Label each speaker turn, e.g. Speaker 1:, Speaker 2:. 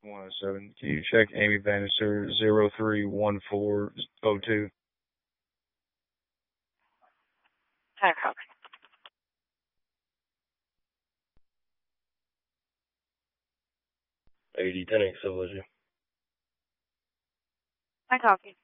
Speaker 1: 107. Can you check Amy Bannister 031402?
Speaker 2: Hi, copy.
Speaker 1: AD 10 Civilization.
Speaker 2: Hi, copy.